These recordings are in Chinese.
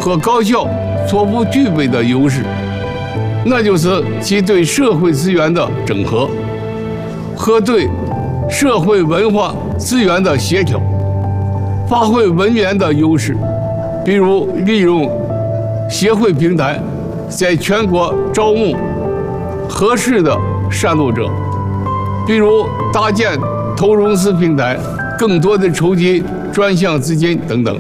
和高校所不具备的优势，那就是其对社会资源的整合和对社会文化资源的协调，发挥文联的优势，比如利用协会平台，在全国招募合适的善路者，比如搭建投融资平台，更多的筹集专项资金等等。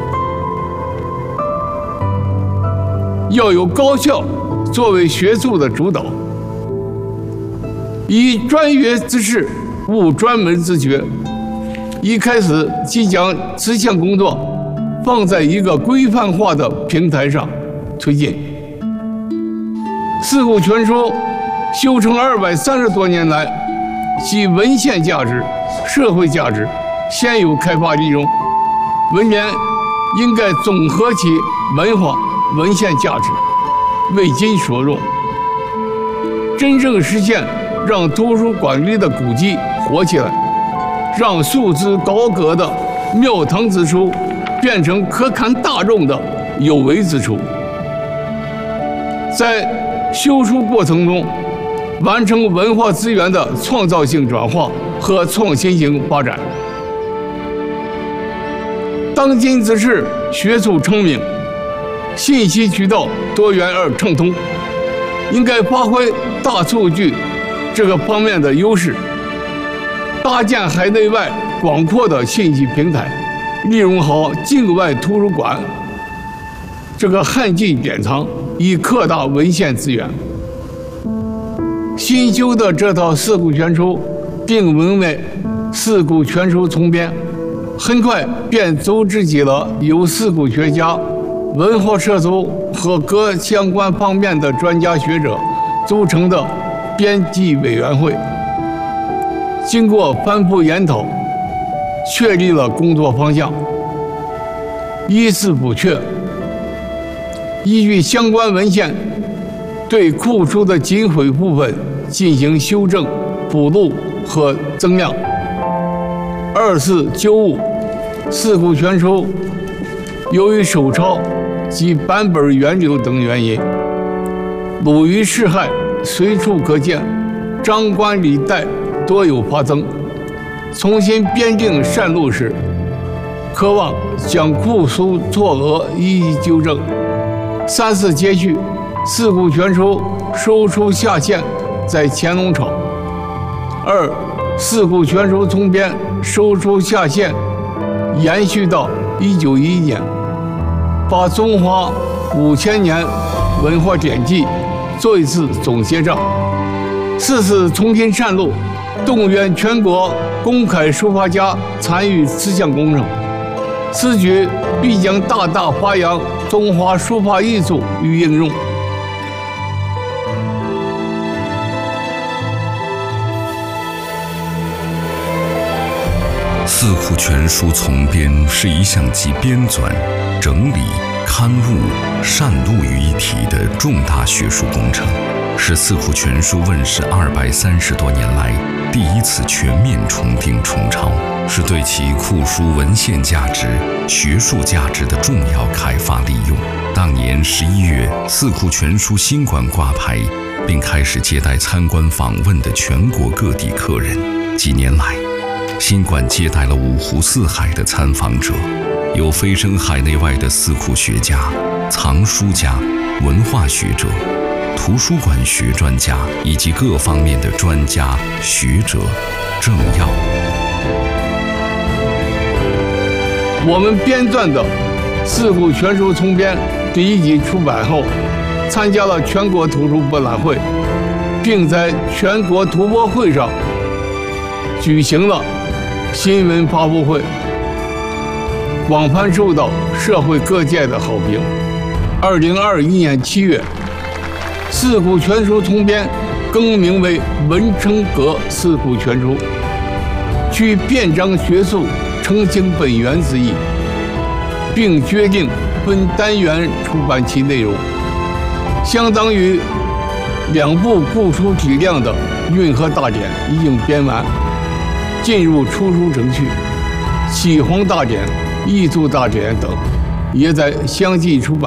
要有高校作为学术的主导，以专业之士务专门之学，一开始即将此项工作放在一个规范化的平台上推进。四库全书修成230多年来，其文献价值、社会价值现有开发利用，文联应该总合其文化文献价值，为今所用，真正实现让图书馆里的古迹活起来，让素质高阁的庙堂之书变成可堪大众的有为之处。在修书过程中，完成文化资源的创造性转化和创新性发展。当今之世，学术昌明，信息渠道多元而畅通，应该发挥大数据这个方面的优势，搭建海内外广阔的信息平台，利用好境外图书馆这个汉迹典藏，以扩大文献资源。新修的这套四库全书并名为《四库全书丛编》，很快便组织起了由四库学家、文化社组和各相关方面的专家学者组成的编辑委员会。经过反复研讨，确立了工作方向，依次补阙，依据相关文献对库书的仅毁部分进行修正、补录和增量。二次纠误四库全书由于手抄及版本源流等原因，鲁豫谥害随处可见，章冠礼带多有发增。重新编定善录时，渴望将库书错讹一一纠正。三次接续，四库全书收出下线在乾隆朝。二，四库全书丛编收出下线延续到1911年，把中华5000年文化典籍做一次总结账。四次重新善录，动员全国公开书法家参与此项工程，此举必将大大发扬中华书法艺术与应用。 四库全书丛编是一项集编纂、整理、刊物、善录于一体的重大学术工程，是四库全书问世230多年来第一次全面重订重抄，是对其库书文献价值、学术价值的重要开发利用。当年11月，四库全书新馆挂牌，并开始接待参观访问的全国各地客人。几年来，新馆接待了五湖四海的参访者，有飞升海内外的四库学家、藏书家、文化学者、图书馆学专家以及各方面的专家学者政要。 我们编撰的《四库全书丛编》第1集出版后，参加了全国图书博览会，并在全国图博会上举行了新闻发布会，广泛受到社会各界的好评。2021年7月，四库全书丛编更名为文成阁四库全书，取编章学术澄清本源之意，并决定分单元出版其内容，相当于2部库书体量的《运河大典》已经编完，进入出书程序。《启皇大典》《易注大典》等也在相继出版。